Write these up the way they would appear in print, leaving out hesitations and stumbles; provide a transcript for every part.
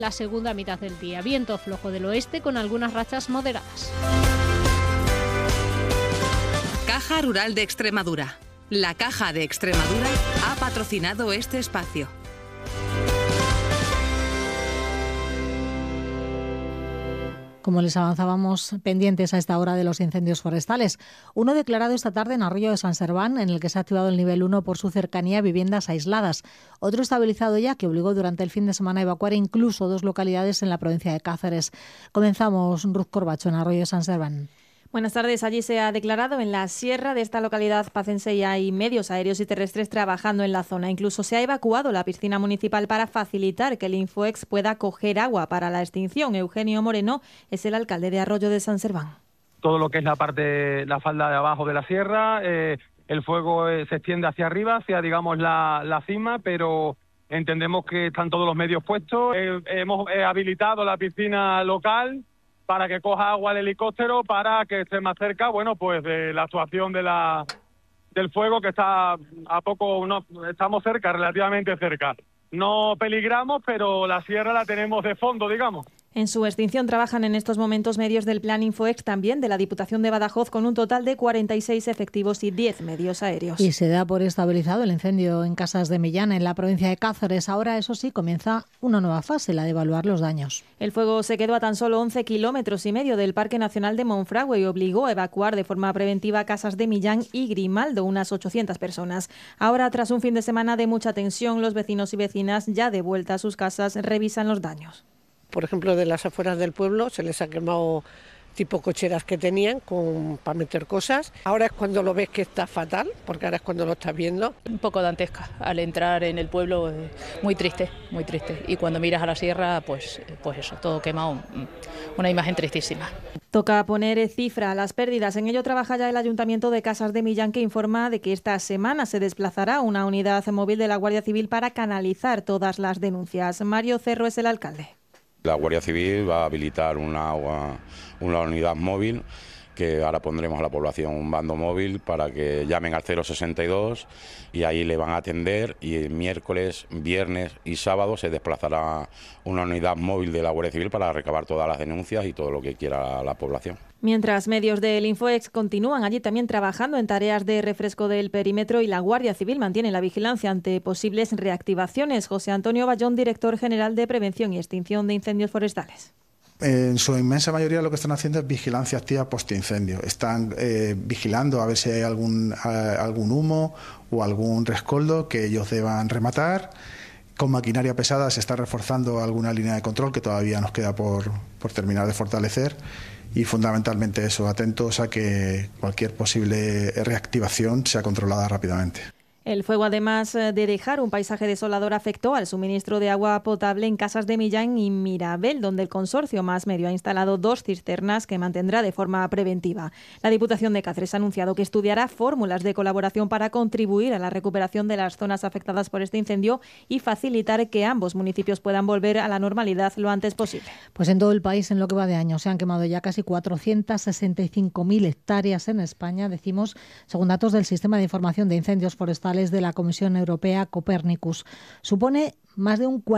La segunda mitad del día, viento flojo del oeste con algunas rachas moderadas. Caja Rural de Extremadura. La Caja de Extremadura ha patrocinado este espacio. Como les avanzábamos, pendientes a esta hora de los incendios forestales. Uno declarado esta tarde en Arroyo de San Serván, en el que se ha activado el nivel 1 por su cercanía a viviendas aisladas. Otro estabilizado ya, que obligó durante el fin de semana a evacuar incluso 2 localidades en la provincia de Cáceres. Comenzamos, Ruth Corbacho, en Arroyo de San Serván. Buenas tardes. Allí se ha declarado en la sierra de esta localidad pacense y hay medios aéreos y terrestres trabajando en la zona. Incluso se ha evacuado la piscina municipal para facilitar que el Infoex pueda coger agua para la extinción. Eugenio Moreno es el alcalde de Arroyo de San Serván. Todo lo que es la falda de abajo de la sierra, el fuego se extiende hacia arriba, hacia digamos la cima, pero entendemos que están todos los medios puestos. Hemos habilitado la piscina local para que coja agua el helicóptero, para que esté más cerca, pues de la actuación del fuego, que está a poco, estamos cerca, relativamente cerca. No peligramos, pero la sierra la tenemos de fondo, digamos. En su extinción trabajan en estos momentos medios del Plan Infoex, también de la Diputación de Badajoz, con un total de 46 efectivos y 10 medios aéreos. Y se da por estabilizado el incendio en Casas de Millán, en la provincia de Cáceres. Ahora, eso sí, comienza una nueva fase, la de evaluar los daños. El fuego se quedó a tan solo 11,5 kilómetros del Parque Nacional de Monfragüe y obligó a evacuar de forma preventiva Casas de Millán y Grimaldo, unas 800 personas. Ahora, tras un fin de semana de mucha tensión, los vecinos y vecinas, ya de vuelta a sus casas, revisan los daños. Por ejemplo, de las afueras del pueblo se les ha quemado tipo cocheras que tenían para meter cosas. Ahora es cuando lo ves que está fatal, porque ahora es cuando lo estás viendo. Un poco dantesca al entrar en el pueblo, muy triste, muy triste. Y cuando miras a la sierra, pues eso, todo quemado, una imagen tristísima. Toca poner cifra a las pérdidas. En ello trabaja ya el Ayuntamiento de Casas de Millán, que informa de que esta semana se desplazará una unidad móvil de la Guardia Civil para canalizar todas las denuncias. Mario Cerro es el alcalde. La Guardia Civil va a habilitar una unidad móvil, que ahora pondremos a la población un bando móvil para que llamen al 062 y ahí le van a atender, y el miércoles, viernes y sábado se desplazará una unidad móvil de la Guardia Civil para recabar todas las denuncias y todo lo que quiera la población. Mientras medios del Infoex continúan allí también trabajando en tareas de refresco del perímetro y la Guardia Civil mantiene la vigilancia ante posibles reactivaciones. José Antonio Bayón, director general de Prevención y Extinción de Incendios Forestales. En su inmensa mayoría lo que están haciendo es vigilancia activa post-incendio. Están vigilando a ver si hay algún humo o algún rescoldo que ellos deban rematar. Con maquinaria pesada se está reforzando alguna línea de control que todavía nos queda por terminar de fortalecer. Y fundamentalmente eso, atentos a que cualquier posible reactivación sea controlada rápidamente. El fuego, además de dejar un paisaje desolador, afectó al suministro de agua potable en Casas de Millán y Mirabel, donde el consorcio Más Medio ha instalado 2 cisternas que mantendrá de forma preventiva. La Diputación de Cáceres ha anunciado que estudiará fórmulas de colaboración para contribuir a la recuperación de las zonas afectadas por este incendio y facilitar que ambos municipios puedan volver a la normalidad lo antes posible. Pues en todo el país, en lo que va de año, se han quemado ya casi 465.000 hectáreas en España, decimos, según datos del Sistema de Información de Incendios Forestales de la Comisión Europea Copernicus. Supone más de un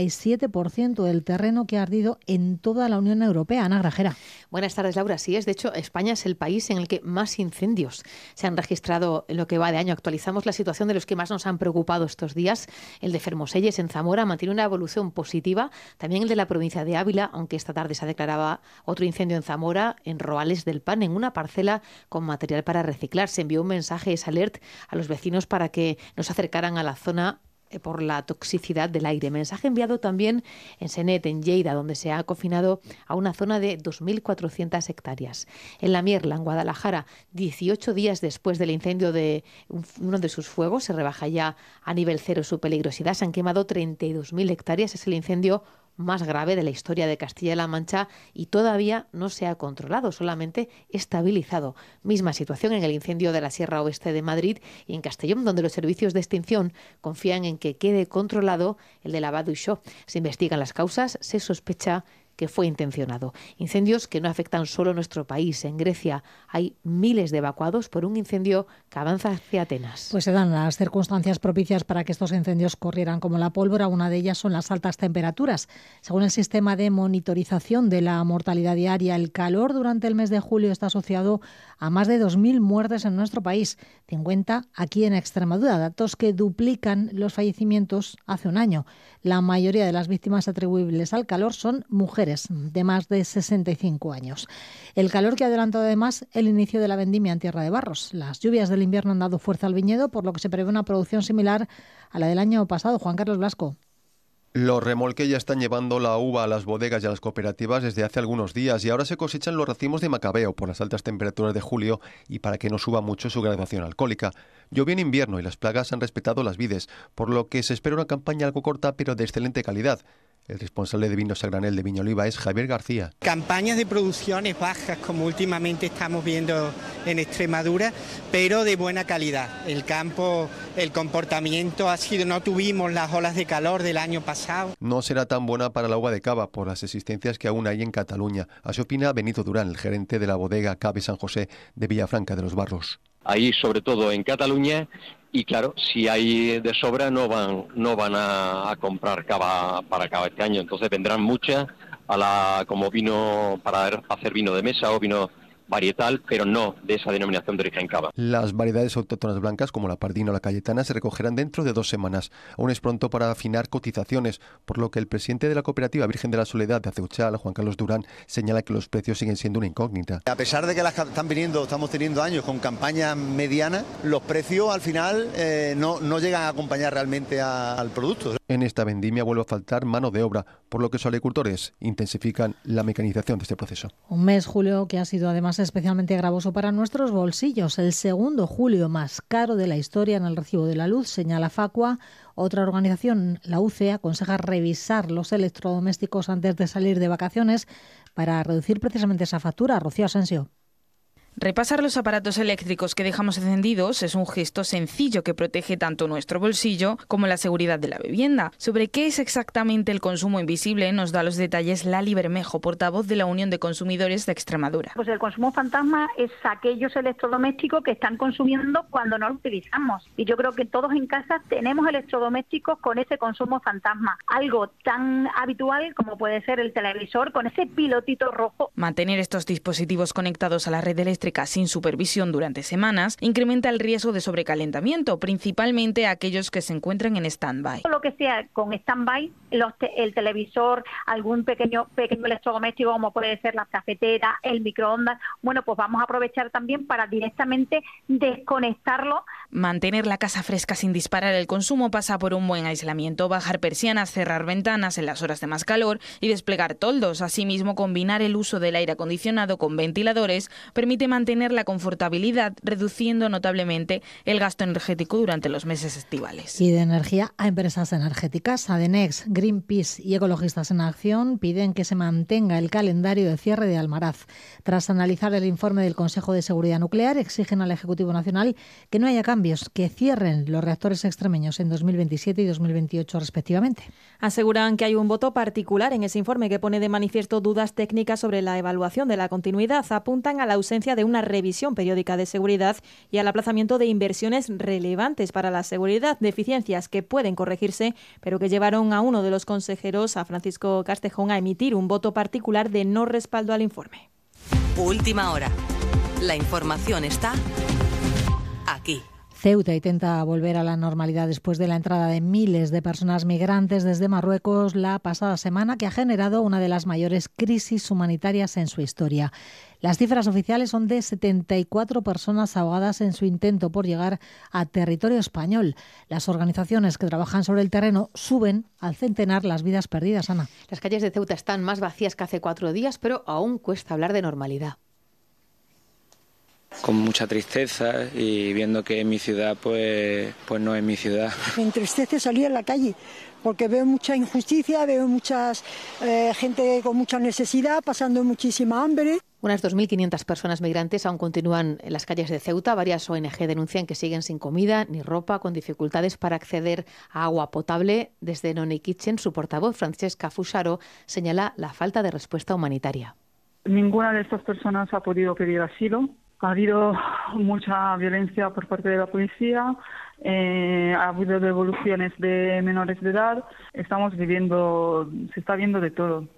47% del terreno que ha ardido en toda la Unión Europea. Ana Grajera. Buenas tardes, Laura. Sí es. De hecho, España es el país en el que más incendios se han registrado en lo que va de año. Actualizamos la situación de los que más nos han preocupado estos días. El de Fermoselles, en Zamora, mantiene una evolución positiva. También el de la provincia de Ávila, aunque esta tarde se declaraba otro incendio en Zamora, en Roales del Pan, en una parcela con material para reciclar. Se envió un mensaje, alert, a los vecinos para que no se acercaran a la zona por la toxicidad del aire. Mensaje enviado también en Senet, en Lleida, donde se ha confinado a una zona de 2.400 hectáreas. En La Mierla, en Guadalajara, 18 días después del incendio de uno de sus fuegos, se rebaja ya a nivel cero su peligrosidad. Se han quemado 32.000 hectáreas. Es el incendio más grave de la historia de Castilla-La Mancha y todavía no se ha controlado, solamente estabilizado. Misma situación en el incendio de la Sierra Oeste de Madrid y en Castellón, donde los servicios de extinción confían en que quede controlado el de Lavado y Show. Se investigan las causas, se sospecha que fue intencionado. Incendios que no afectan solo a nuestro país. En Grecia hay miles de evacuados por un incendio que avanza hacia Atenas. Pues se dan las circunstancias propicias para que estos incendios corrieran como la pólvora. Una de ellas son las altas temperaturas. Según el sistema de monitorización de la mortalidad diaria, el calor durante el mes de julio está asociado a más de 2.000 muertes en nuestro país, 50 aquí en Extremadura, datos que duplican los fallecimientos hace un año. La mayoría de las víctimas atribuibles al calor son mujeres de más de 65 años. El calor que ha adelantado además el inicio de la vendimia en Tierra de Barros. Las lluvias del invierno han dado fuerza al viñedo, por lo que se prevé una producción similar a la del año pasado. Juan Carlos Blasco. Los remolques ya están llevando la uva a las bodegas y a las cooperativas desde hace algunos días y ahora se cosechan los racimos de macabeo por las altas temperaturas de julio y para que no suba mucho su graduación alcohólica. Llovió en invierno y las plagas han respetado las vides, por lo que se espera una campaña algo corta pero de excelente calidad. El responsable de vinos a granel de Viña Oliva es Javier García. Campañas de producciones bajas, como últimamente estamos viendo en Extremadura, pero de buena calidad. El campo, el comportamiento ha sido, no tuvimos las olas de calor del año pasado. No será tan buena para la uva de cava por las existencias que aún hay en Cataluña. Así opina Benito Durán, el gerente de la bodega Cave San José de Villafranca de los Barros. Ahí, sobre todo en Cataluña, y claro, si hay de sobra no van a comprar cava para cava este año, entonces vendrán muchas como vino para hacer vino de mesa o vino varietal, pero no de esa denominación de origen cava. Las variedades autóctonas blancas como la pardina o la cayetana se recogerán dentro de 2 semanas. Aún es pronto para afinar cotizaciones, por lo que el presidente de la cooperativa Virgen de la Soledad de Aceuchal, Juan Carlos Durán, señala que los precios siguen siendo una incógnita. A pesar de que estamos teniendo años con campañas medianas, los precios al final no llegan a acompañar realmente al producto. En esta vendimia vuelve a faltar mano de obra, por lo que los agricultores intensifican la mecanización de este proceso. Un mes, julio, que ha sido además especialmente gravoso para nuestros bolsillos. El segundo julio más caro de la historia en el recibo de la luz, señala Facua. Otra organización, la UCE, aconseja revisar los electrodomésticos antes de salir de vacaciones para reducir precisamente esa factura. Rocío Asensio. Repasar los aparatos eléctricos que dejamos encendidos es un gesto sencillo que protege tanto nuestro bolsillo como la seguridad de la vivienda. Sobre qué es exactamente el consumo invisible nos da los detalles Lali Bermejo, portavoz de la Unión de Consumidores de Extremadura. Pues el consumo fantasma es aquellos electrodomésticos que están consumiendo cuando no los utilizamos. Y yo creo que todos en casa tenemos electrodomésticos con ese consumo fantasma. Algo tan habitual como puede ser el televisor con ese pilotito rojo. Mantener estos dispositivos conectados a la red eléctrica sin supervisión durante semanas incrementa el riesgo de sobrecalentamiento, principalmente a aquellos que se encuentran en stand-by. Lo que sea con stand-by, el televisor, algún pequeño electrodoméstico como puede ser la cafetera, el microondas, bueno, pues vamos a aprovechar también para directamente desconectarlo. Mantener la casa fresca sin disparar el consumo pasa por un buen aislamiento, bajar persianas, cerrar ventanas en las horas de más calor y desplegar toldos. Asimismo, combinar el uso del aire acondicionado con ventiladores permite mantener la confortabilidad, reduciendo notablemente el gasto energético durante los meses estivales. Y de energía a empresas energéticas. Adenex, Greenpeace y Ecologistas en Acción piden que se mantenga el calendario de cierre de Almaraz. Tras analizar el informe del Consejo de Seguridad Nuclear, exigen al Ejecutivo Nacional que no haya cambios, que cierren los reactores extremeños en 2027 y 2028 respectivamente. Aseguran que hay un voto particular en ese informe que pone de manifiesto dudas técnicas sobre la evaluación de la continuidad. Apuntan a la ausencia de una revisión periódica de seguridad y al aplazamiento de inversiones relevantes para la seguridad, deficiencias que pueden corregirse, pero que llevaron a uno de los consejeros, a Francisco Castejón, a emitir un voto particular de no respaldo al informe. Última hora. La información está aquí. Ceuta intenta volver a la normalidad después de la entrada de miles de personas migrantes desde Marruecos la pasada semana, que ha generado una de las mayores crisis humanitarias en su historia. Las cifras oficiales son de 74 personas ahogadas en su intento por llegar a territorio español. Las organizaciones que trabajan sobre el terreno suben al centenar las vidas perdidas, Ana. Las calles de Ceuta están más vacías que hace 4 días, pero aún cuesta hablar de normalidad. Con mucha tristeza y viendo que en mi ciudad pues no es mi ciudad. Me entristece salir a la calle porque veo mucha injusticia, veo mucha gente con mucha necesidad, pasando muchísima hambre. Unas 2.500 personas migrantes aún continúan en las calles de Ceuta. Varias ONG denuncian que siguen sin comida ni ropa, con dificultades para acceder a agua potable. Desde Noni Kitchen, su portavoz, Francesca Fusaro, señala la falta de respuesta humanitaria. Ninguna de estas personas ha podido pedir asilo. Ha habido mucha violencia por parte de la policía, ha habido devoluciones de menores de edad. Se está viendo de todo.